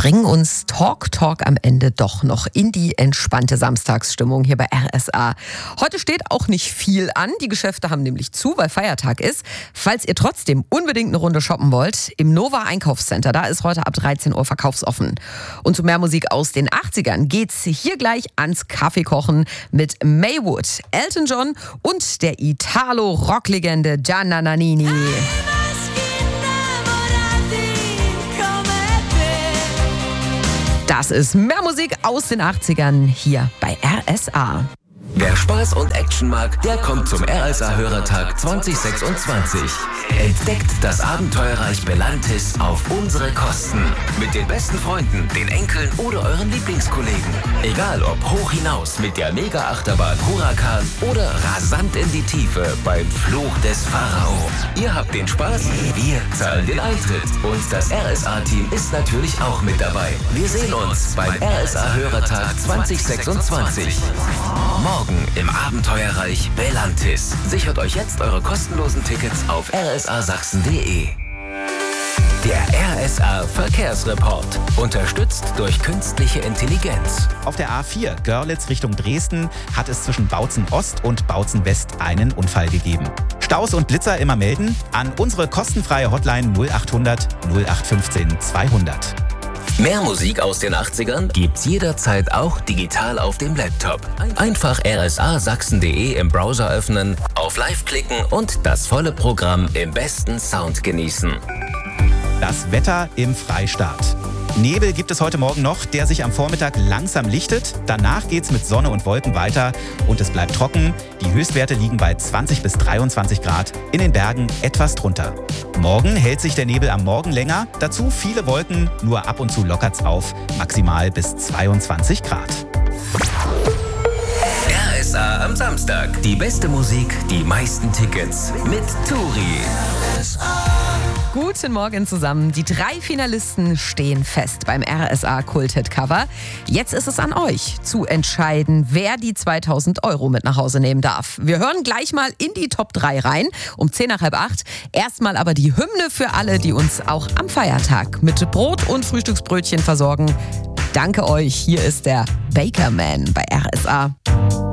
bringen uns Talk am Ende doch noch in die entspannte Samstagsstimmung hier bei RSA. Heute steht auch nicht viel an. Die Geschäfte haben nämlich zu, weil Feiertag ist. Falls ihr trotzdem unbedingt eine Runde shoppen wollt, im Nova Einkaufscenter, da ist heute ab 13 Uhr verkaufsoffen. Und zu mehr Musik aus den 80ern geht's hier gleich ans Kaffeekochen mit Maywood, Elton John und der Italo-Rock-Legende Gianna Nannini. Das ist mehr Musik aus den 80ern hier bei RSA. Wer Spaß und Action mag, der kommt zum RSA-Hörertag 2026. Entdeckt das Abenteuerreich Belantis auf unsere Kosten. Mit den besten Freunden, den Enkeln oder euren Lieblingskollegen. Egal ob hoch hinaus mit der Mega-Achterbahn Huracan oder rasant in die Tiefe beim Fluch des Pharao. Ihr habt den Spaß, wir zahlen den Eintritt. Und das RSA-Team ist natürlich auch mit dabei. Wir sehen uns beim RSA-Hörertag 2026. Morgen im Abenteuerreich Belantis. Sichert euch jetzt eure kostenlosen Tickets auf rsasachsen.de. Der RSA Verkehrsreport. Unterstützt durch künstliche Intelligenz. Auf der A4 Görlitz Richtung Dresden hat es zwischen Bautzen Ost und Bautzen West einen Unfall gegeben. Staus und Blitzer immer melden an unsere kostenfreie Hotline 0800 0815 200. Mehr Musik aus den 80ern gibt's jederzeit auch digital auf dem Laptop. Einfach rsasachsen.de im Browser öffnen, auf Live klicken und das volle Programm im besten Sound genießen. Das Wetter im Freistaat. Nebel gibt es heute Morgen noch, der sich am Vormittag langsam lichtet. Danach geht's mit Sonne und Wolken weiter und es bleibt trocken. Die Höchstwerte liegen bei 20 bis 23 Grad, in den Bergen etwas drunter. Morgen hält sich der Nebel am Morgen länger, dazu viele Wolken, nur ab und zu lockert's auf, maximal bis 22 Grad. RSA am Samstag. Die beste Musik, die meisten Tickets mit Turi. Guten Morgen zusammen. Die 3 Finalisten stehen fest beim RSA Kult-Hit-Cover. Jetzt ist es an euch zu entscheiden, wer die 2000 € mit nach Hause nehmen darf. Wir hören gleich mal in die Top 3 rein, um 7:10. Erstmal aber die Hymne für alle, die uns auch am Feiertag mit Brot und Frühstücksbrötchen versorgen. Danke euch. Hier ist der Baker Man bei RSA.